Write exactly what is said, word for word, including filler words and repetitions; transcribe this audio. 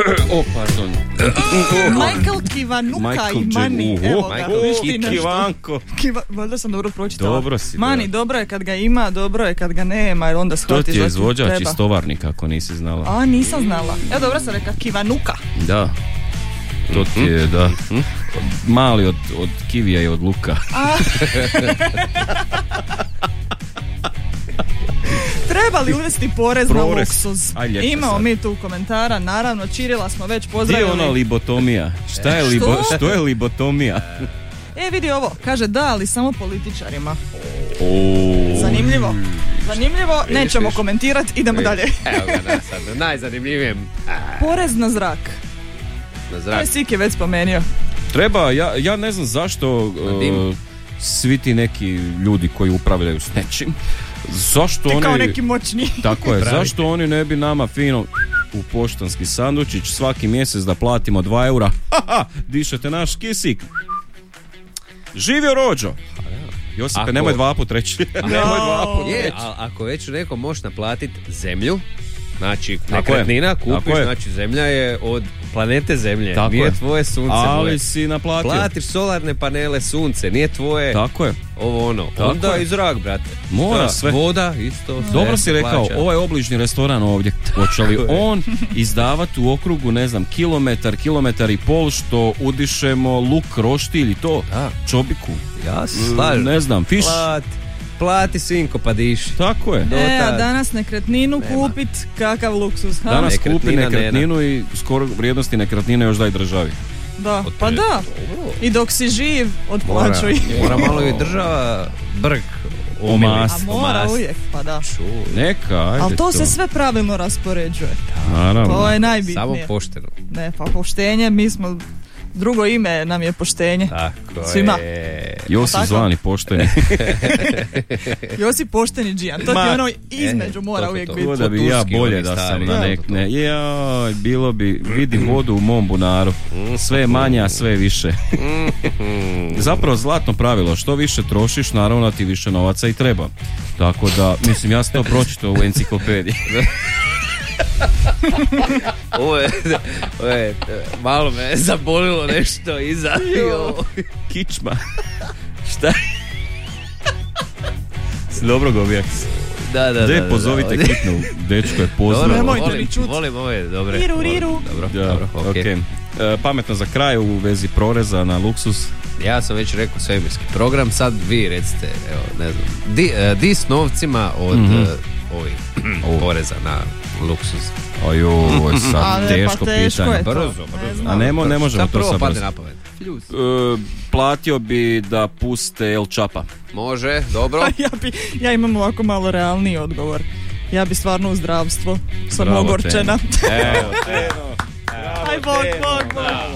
O, pardon. Michael Kivanuka Michael i Mani. Jack- Evo Uho, ga, Michael viš ti i nešto. Kivanko. Kiva, valjda sam dobro pročitala. Dobro si, Mani, da. dobro je kad ga ima, dobro je kad ga nema, jer onda To shvatiš ti da je ti izvođač treba. iz Tovarnika, ako nisi znala. A, nisam znala. Ja dobro sam rekla Kivanuka. Da. To ti je, da. Mali od, od kivija i od luka. A. Treba li uvesti porez, na Porez. luksuz? Aj, ljeto Imamo sad. mi tu komentara, naravno, Čirila smo već Gdje je pozdravili. ona libotomija? Šta je, Što? libo, što je libotomija? E, vidi ovo, kaže da, ali samo političarima. O. Zanimljivo. Zanimljivo, Vidiš, nećemo vidiš. komentirati, idemo dalje. Evo ga, da, sad, najzanimljivijem. Porez na zrak. Na To zrak. je Sik je već spomenuo. Treba, ja, ja ne znam zašto Na dim. uh, svi ti neki ljudi koji upravljaju s nečim, zašto Ti oni... kao neki moćni. Tako je, Pravi. zašto oni ne bi nama fino u poštanski sandučić svaki mjesec da platimo dva eura? Haha, dišete naš kisik. Živio Rođo! Josipe, Ako- nemoj dva put reći. Nemoj dva put Je, reći. a ako već neko možeš naplatiti zemlju, znači Tako je. nekretnina, Tako kupiš, je. znači zemlja je od planete Zemlje, Tako nije je. tvoje sunce Ali moje. si naplatio. Platiš solarne panele, sunce, nije tvoje Tako je. ovo ono. Tako Onda je. i zrak, brate. Mora Da, sve. Voda, isto. sve Dobro si se rekao, plaća. ovaj obližnji restoran ovdje, hoće li Tako je. on izdavati u okrugu, ne znam, kilometar, kilometar i pol što udišemo luk, roštilj i to, Da. čobiku, Ja se Mm, slažem. ne znam, fiš, Plati, plati sinko pa diši. tako je. Do E, a tad. danas nekretninu Nema. kupit, kakav luksuz, ha? Danas kupi Nekretnina nekretninu i skoro vrijednosti nekretnine još daj državi. Da, Od pa pre- da. Dobro. I dok si živ, Mora, otplaćuj. mora malo i država brk Omas. A mora Omas. uvijek, pa da. Neka, ajde Ali to se sve pravilno raspoređuje. Naravno. To je Samo najbitnije. pošteno. Ne, pa poštenje, mi smo, drugo ime nam je poštenje. Tako Svima. je. Josip Tako? zvani pošteni. Josip pošteni džijan, to ti Ma, je ono između e, mora to, to, uvijek to. biti. Ko da bi ja Turski, bolje oni da sam stari, na da, nek... to, to. Ne, jaj, bilo bi, vidi vodu u mom bunaru. Sve je manje, a sve je više. Zapravo zlatno pravilo, što više trošiš, naravno da ti više novaca i treba. Tako da, mislim, ja sam to pročitao u enciklopediji. Ovo je, ovo je, malo me je zabolilo nešto iza. Kičma. Šta? Si dobro govijak. Da, da, da. De, da, pozovite da. Kitnu. Dečko je Dobro, pozdrav. Nemojte volim, ni čut. volim ove, dobre. Riru, volim, riru. Dobro, Da, dobro, okej. okej. E, pametno za kraj u vezi poreza na luksus. Ja sam već rekao svemirski program, sad vi recite, evo, ne znam, di, e, di s novcima od Mhm. e, ovih poreza na luksuz. Oju, ovo je sad Ale, teško pa teško pitanje. je to. Brzo, Ne brzo. znam. A ne, mo- ne možemo Šta to prvo sad padne brzo. na pamet? Fljuz. E, platio bi da puste El Chapa. Može, dobro. ja, bi, ja imam ovako malo realniji odgovor. Ja bi stvarno u zdravstvo. Sam Bravo, ogorčena. Evo, Aj, bog, bog, bog.